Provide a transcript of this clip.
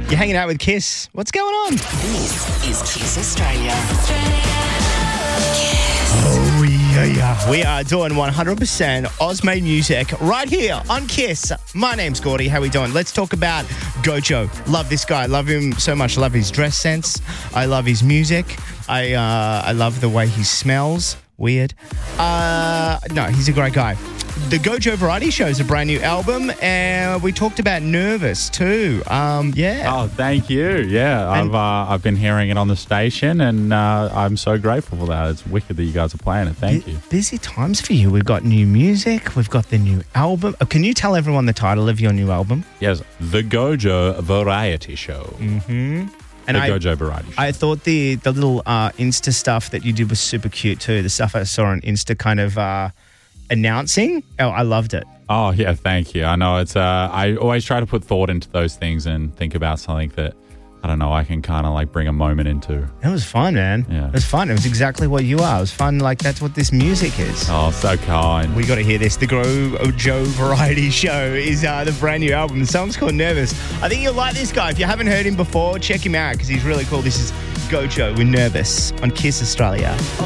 You're hanging out with Kiss. What's going on? This is Kiss Australia. Oh, yeah. We are doing 100% Oz-made music right here on Kiss. My name's Gordy. How we doing? Let's talk about Gojo. Love this guy. Love him so much. Love his dress sense. I love his music. I love the way he smells. Weird. No, he's a great guy. The Gojo Variety Show is a brand new album, and we talked about Nervous too. Yeah. Oh, thank you. Yeah, I've been hearing it on the station, and I'm so grateful for that. It's wicked that you guys are playing it. Thank you. Busy times for you. We've got new music. We've got the new album. Can you tell everyone the title of your new album? Yes, The Gojo Variety Show. Mm-hmm. And the Gojo Variety Show. I thought the little Insta stuff that you did was super cute too. The stuff I saw on Insta kind of announcing. Oh, I loved it. Oh, yeah, thank you. I know it's, I always try to put thought into those things and think about something that, I don't know, I can kind of like bring a moment into. It was fun, man. Yeah. It was fun. It was exactly what you are. It was fun. Like, that's what this music is. Oh, so kind. We got to hear this. The Gojo Variety Show is the brand new album. The song's called Nervous. I think you'll like this guy. If you haven't heard him before, check him out because he's really cool. This is Gojo with Nervous on Kiss Australia.